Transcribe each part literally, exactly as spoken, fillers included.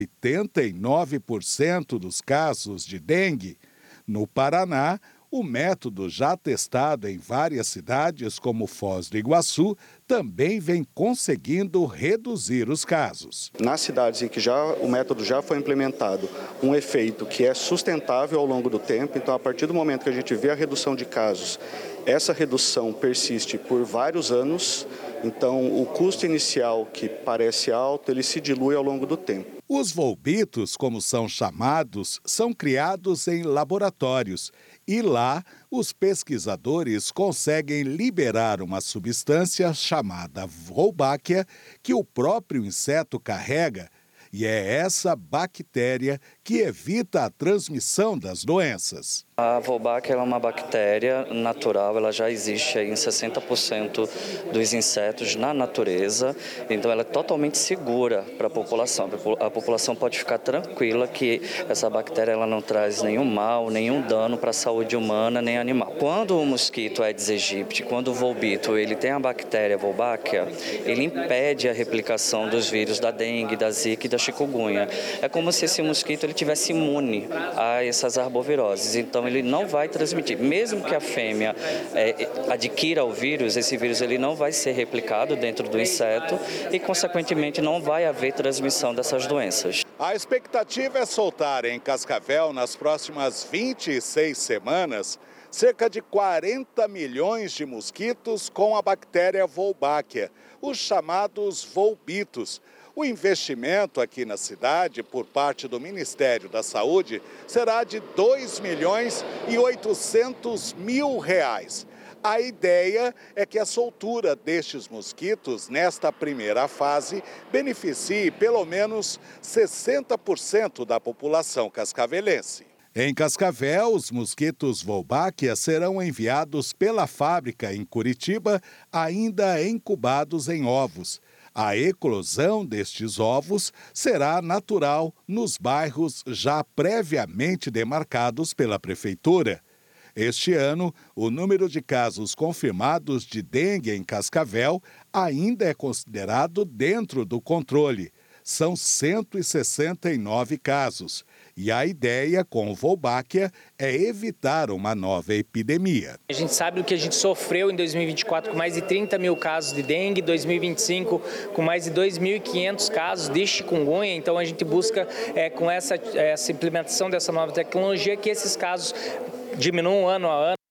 oitenta e nove por cento dos casos de dengue. No Paraná, o método já testado em várias cidades, como Foz do Iguaçu, também vem conseguindo reduzir os casos. Nas cidades em que já, o método já foi implementado, um efeito que é sustentável ao longo do tempo, então a partir do momento que a gente vê a redução de casos, essa redução persiste por vários anos, então o custo inicial, que parece alto, ele se dilui ao longo do tempo. Os volbitos, como são chamados, são criados em laboratórios e lá os pesquisadores conseguem liberar uma substância chamada Wolbachia que o próprio inseto carrega. E é essa bactéria que evita a transmissão das doenças. A Wolbachia é uma bactéria natural, ela já existe em sessenta por cento dos insetos na natureza, então ela é totalmente segura para a população. A população pode ficar tranquila que essa bactéria ela não traz nenhum mal, nenhum dano para a saúde humana nem animal. Quando o mosquito Aedes aegypti, quando o volbito ele tem a bactéria Wolbachia, ele impede a replicação dos vírus da dengue, da zika e da chikungunya. É como se esse mosquito ele tivesse imune a essas arboviroses, então ele não vai transmitir. Mesmo que a fêmea é, adquira o vírus, esse vírus ele não vai ser replicado dentro do inseto e, consequentemente, não vai haver transmissão dessas doenças. A expectativa é soltar em Cascavel, nas próximas vinte e seis semanas, cerca de quarenta milhões de mosquitos com a bactéria Wolbachia, os chamados volbitos. O investimento aqui na cidade, por parte do Ministério da Saúde, será de dois milhões e oitocentos mil reais. A ideia é que a soltura destes mosquitos, nesta primeira fase, beneficie pelo menos sessenta por cento da população cascavelense. Em Cascavel, os mosquitos Wolbachia serão enviados pela fábrica em Curitiba, ainda incubados em ovos. A eclosão destes ovos será natural nos bairros já previamente demarcados pela Prefeitura. Este ano, o número de casos confirmados de dengue em Cascavel ainda é considerado dentro do controle. São cento e sessenta e nove casos. E a ideia com o Wolbachia é evitar uma nova epidemia. A gente sabe o que a gente sofreu em dois mil e vinte e quatro com mais de trinta mil casos de dengue, dois mil e vinte e cinco com mais de dois mil e quinhentos casos de chikungunya. Então a gente busca é, com essa, essa implementação dessa nova tecnologia que esses casos diminuam ano a ano.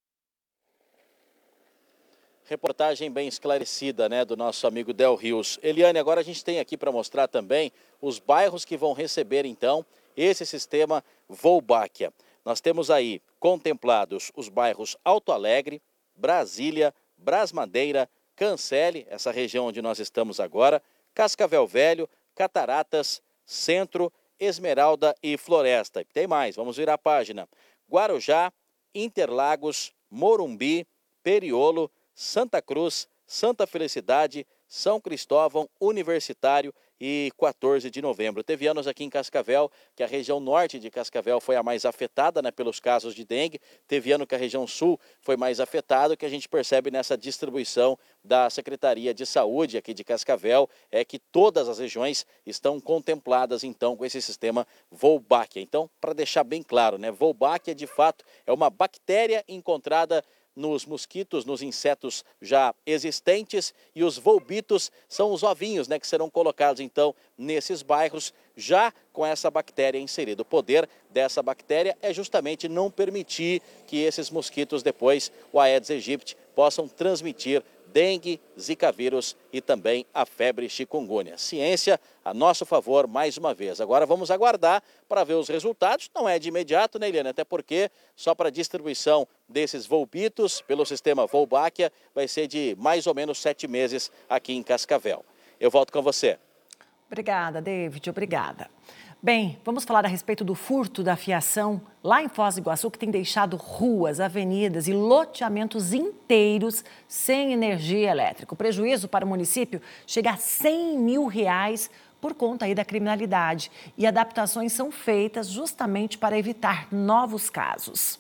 Reportagem bem esclarecida, né, do nosso amigo Del Rios. Eliane, agora a gente tem aqui para mostrar também os bairros que vão receber, então, esse sistema Wolbachia. Nós temos aí contemplados os bairros Alto Alegre, Brasília, Brasmadeira, Cancele, essa região onde nós estamos agora, Cascavel Velho, Cataratas, Centro, Esmeralda e Floresta. Tem mais, vamos virar a página. Guarujá, Interlagos, Morumbi, Periolo, Santa Cruz, Santa Felicidade, São Cristóvão, Universitário e quatorze de novembro. Teve anos aqui em Cascavel que a região norte de Cascavel foi a mais afetada, né, pelos casos de dengue. Teve ano que a região sul foi mais afetada. O que a gente percebe nessa distribuição da Secretaria de Saúde aqui de Cascavel é que todas as regiões estão contempladas então com esse sistema Wolbachia. Então, para deixar bem claro, né, Wolbachia de fato é uma bactéria encontrada nos mosquitos, nos insetos já existentes, e os volbitos são os ovinhos, né, que serão colocados então nesses bairros já com essa bactéria inserida. O poder dessa bactéria é justamente não permitir que esses mosquitos depois, o Aedes aegypti, possam transmitir dengue, zika vírus e também a febre chikungunya. Ciência a nosso favor mais uma vez. Agora vamos aguardar para ver os resultados. Não é de imediato, né, Eliane? Até porque só para a distribuição desses volbitos pelo sistema Wolbachia vai ser de mais ou menos sete meses aqui em Cascavel. Eu volto com você. Obrigada, David. Obrigada. Bem, vamos falar a respeito do furto da fiação lá em Foz do Iguaçu, que tem deixado ruas, avenidas e loteamentos inteiros sem energia elétrica. O prejuízo para o município chega a cem mil reais por conta aí da criminalidade. E adaptações são feitas justamente para evitar novos casos.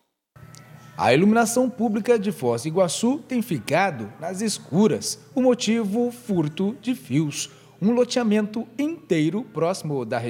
A iluminação pública de Foz do Iguaçu tem ficado nas escuras. O motivo, furto de fios. um loteamento inteiro próximo da região.